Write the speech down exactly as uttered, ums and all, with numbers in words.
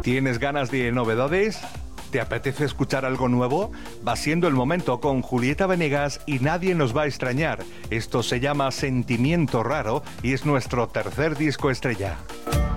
¿Tienes ganas de novedades? ¿Te apetece escuchar algo nuevo? Va siendo el momento con Julieta Venegas y Nadie nos va a extrañar. Esto se llama Sentimiento Raro y es nuestro tercer disco estrella.